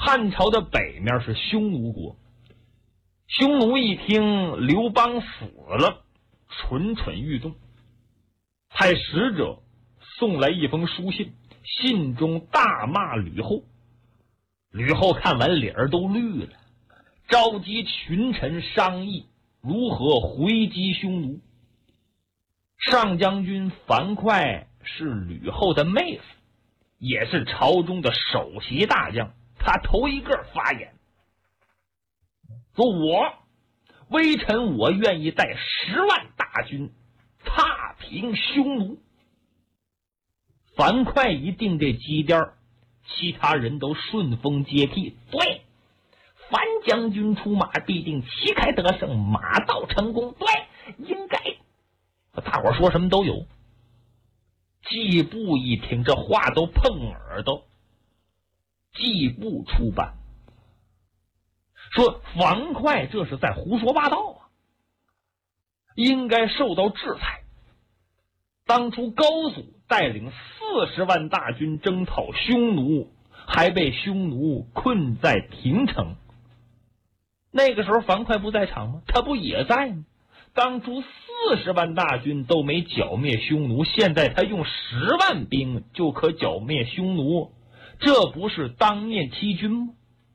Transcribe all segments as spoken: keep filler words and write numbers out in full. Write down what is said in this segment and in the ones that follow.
汉朝的北面是匈奴国，匈奴一听刘邦死了，蠢蠢欲动，派使者送来一封书信，信中大骂吕后。吕后看完脸儿都绿了，召集群臣商议如何回击匈奴。上将军樊哙是吕后的妹子，也是朝中的首席大将，他头一个发言，说我微臣我愿意带十万大军踏平匈奴。樊哙一定这基调，其他人都顺风接替。对，樊将军出马必定旗开得胜，马到成功。对，应该。大伙说什么都有。季布一听这话都碰耳朵，季布出版说樊哙这是在胡说八道啊，应该受到制裁。当初高祖带领四十万大军征讨匈奴，还被匈奴困在亭城。那个时候樊哙不在场吗？他不也在吗？当初四十万大军都没剿灭匈奴，现在他用十万兵就可剿灭匈奴，这不是当面欺君吗？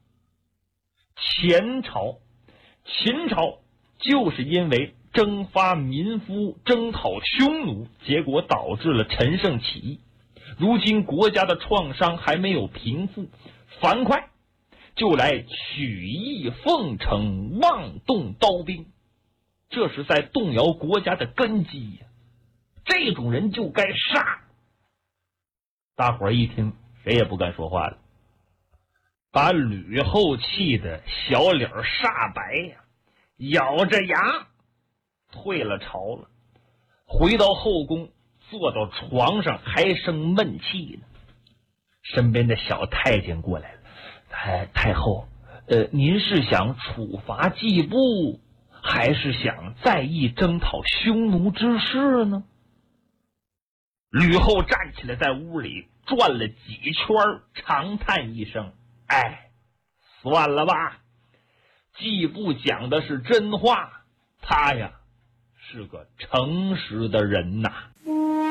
前朝秦朝就是因为征发民夫征讨匈奴，结果导致了陈胜起义。如今国家的创伤还没有平复，樊哙就来曲意奉承，妄动刀兵，这是在动摇国家的根基呀！这种人就该杀。大伙儿一听，谁也不敢说话了，把吕后气得小脸煞白呀，咬着牙退了朝了，回到后宫，坐到床上还生闷气呢。身边的小太监过来了，太太后，呃，您是想处罚季布，还是想在意征讨匈奴之事呢？吕后站起来，在屋里转了几圈，长叹一声：“哎，算了吧。季布讲的是真话，他呀是个诚实的人呐。”